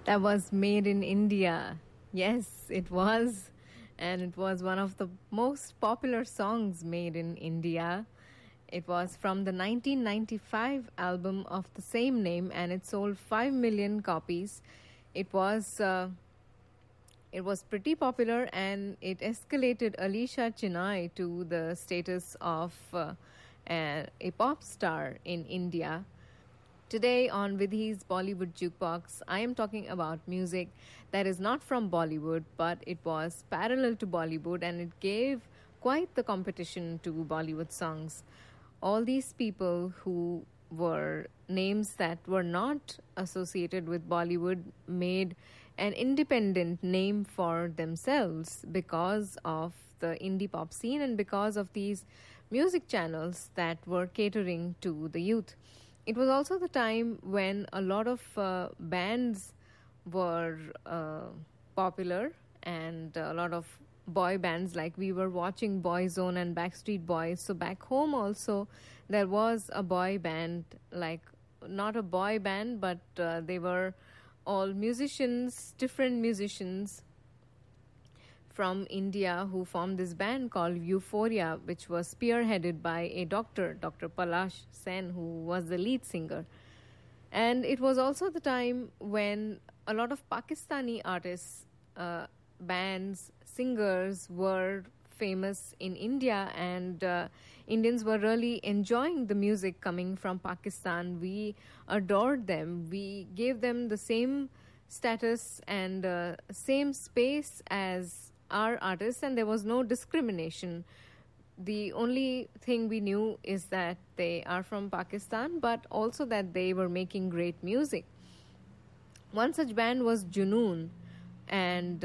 That was made in India. Yes, it was. And it was one of the most popular songs made in India. It was from the 1995 album of the same name and it sold 5 million copies. It was. It was pretty popular and it escalated Alicia Chennai to the status of a pop star in India. Today on Vidhi's Bollywood Jukebox, I am talking about music that is not from Bollywood, but it was parallel to Bollywood and it gave quite the competition to Bollywood songs. All these people who were names that were not associated with Bollywood made an independent name for themselves because of the indie pop scene and because of these music channels that were catering to the youth. It was also the time when a lot of bands were popular and a lot of boy bands, like we were watching Boyzone and Backstreet Boys. So back home also there was a boy band, like not a boy band, but they were all musicians, different musicians from India who formed this band called Euphoria, which was spearheaded by a doctor, Dr. Palash Sen, who was the lead singer. And it was also the time when a lot of Pakistani artists, bands, singers were famous in India, and Indians were really enjoying the music coming from Pakistan. We adored them. We gave them the same status and same space as our artists, and there was no discrimination. The only thing we knew is that they are from Pakistan, but also that they were making great music. One such band was Junoon, and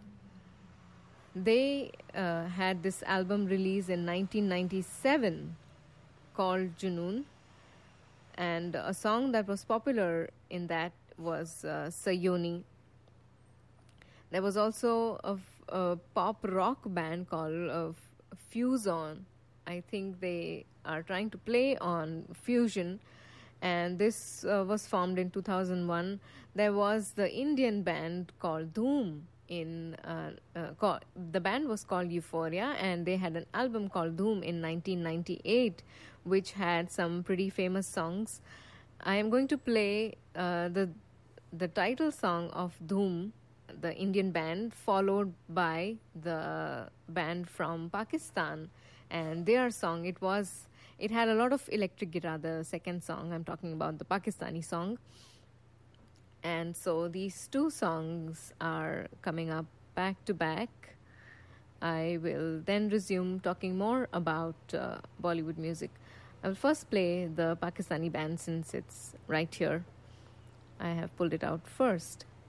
they had this album released in 1997 called Junoon, and a song that was popular in that was Sayoni. There was also a pop rock band called Fuse On. I think they are trying to play on fusion, and this was formed in 2001. There was the Indian band called Dhoom. The band was called Euphoria, and they had an album called Dhoom in 1998, which had some pretty famous songs. I am going to play the title song of Dhoom, the Indian band, followed by the band from Pakistan and their song. It had a lot of electric guitar, the second song. I'm talking about the Pakistani song. And so these two songs are coming up back to back. I will then resume talking more about Bollywood music. I will first play the Pakistani band since it's right here. I have pulled it out first.